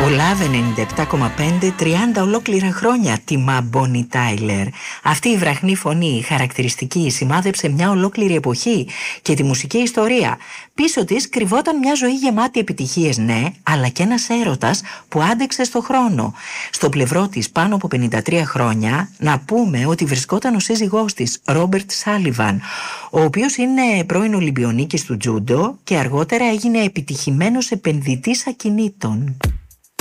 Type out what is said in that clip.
Ο Love 97,5 30 ολόκληρα χρόνια τιμά Μπόνι Τάιλερ. Αυτή η βραχνή φωνή, χαρακτηριστική, σημάδεψε μια ολόκληρη εποχή και τη μουσική ιστορία. Πίσω της κρυβόταν μια ζωή γεμάτη επιτυχίες, ναι, αλλά και ένας έρωτας που άντεξε στο χρόνο. Στο πλευρό της πάνω από 53 χρόνια, να πούμε ότι βρισκόταν ο σύζυγός της, Ρόμπερτ Σάλιβαν, ο οποίος είναι πρώην Ολυμπιονίκης του τζούντο και αργότερα έγινε επιτυχημένος επενδυτής ακινήτων.